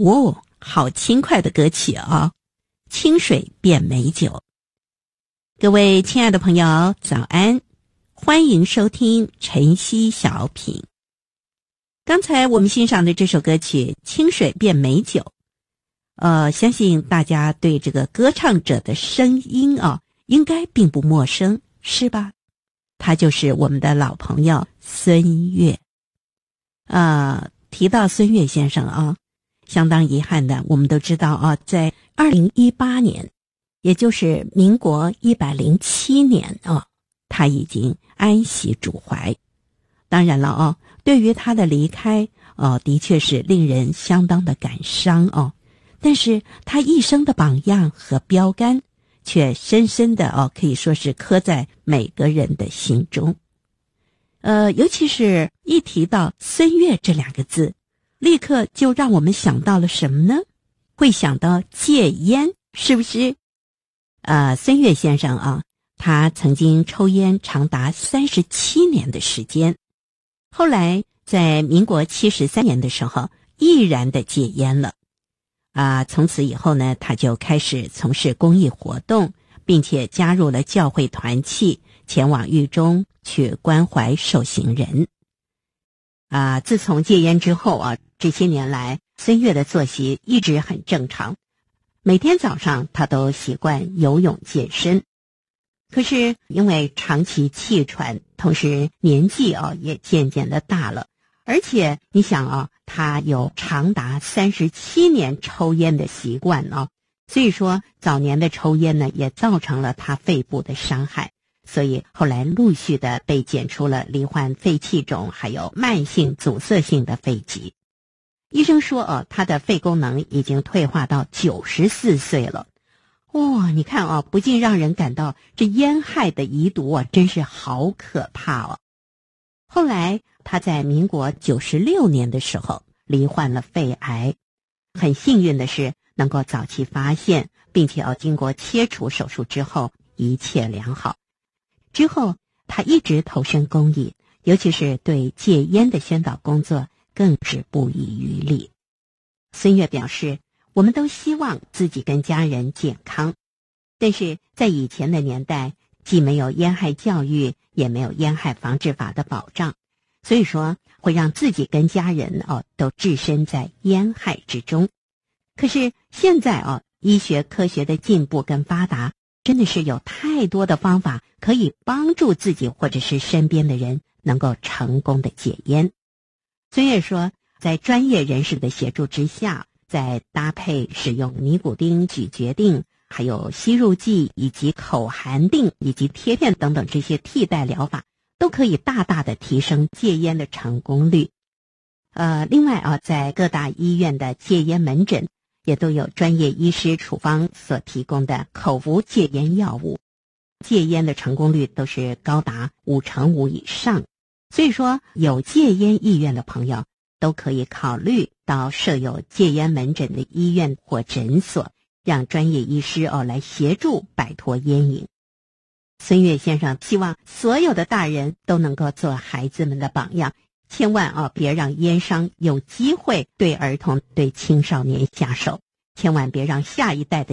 哦，好轻快的歌曲啊，清水变美酒。各位亲爱的朋友，早安，欢迎收听晨曦小品。刚才我们欣赏的这首歌曲《清水变美酒》，相信大家对这个歌唱者的声音应该并不陌生，是吧？他就是我们的老朋友孙越。提到孙越先生相当遗憾的，我们都知道在2018年，也就是民国107年他已经安息主怀。当然了对于他的离开的确是令人相当的感伤但是他一生的榜样和标杆却深深的可以说是刻在每个人的心中。尤其是一提到孙越这两个字，立刻就让我们想到了什么呢？会想到戒烟，是不是？孙越先生他曾经抽烟长达37年的时间，后来在民国73年的时候毅然的戒烟了。从此以后呢，他就开始从事公益活动，并且加入了教会团契，前往狱中去关怀受刑人。自从戒烟之后这些年来，孙越的作息一直很正常，每天早上他都习惯游泳健身。可是因为长期气喘，同时年纪也渐渐的大了，而且你想他有长达37年抽烟的习惯所以说早年的抽烟呢也造成了他肺部的伤害，所以后来陆续的被检出了罹患肺气肿还有慢性阻塞性的肺疾。医生说他的肺功能已经退化到94岁了。你看不禁让人感到这烟害的遗毒真是好可怕后来他在民国96年的时候罹患了肺癌，很幸运的是能够早期发现，并且经过切除手术之后一切良好。之后他一直投身公益，尤其是对戒烟的宣导工作更是不遗余力。孙越表示，我们都希望自己跟家人健康，但是在以前的年代，既没有烟害教育，也没有烟害防治法的保障，所以说会让自己跟家人都置身在烟害之中。可是现在医学科学的进步跟发达，真的是有太多的方法可以帮助自己或者是身边的人能够成功的戒烟。孙越说，在专业人士的协助之下，再搭配使用尼古丁咀嚼定，还有吸入剂以及口含定以及贴片等等这些替代疗法，都可以大大的提升戒烟的成功率。另外在各大医院的戒烟门诊也都有专业医师处方所提供的口服戒烟药物，戒烟的成功率都是高达5%以上。所以说有戒烟意愿的朋友都可以考虑到设有戒烟门诊的医院或诊所，让专业医师来协助摆脱烟瘾。孙越先生希望所有的大人都能够做孩子们的榜样，千万别让烟商有机会对儿童对青少年下手，千万别让下一代的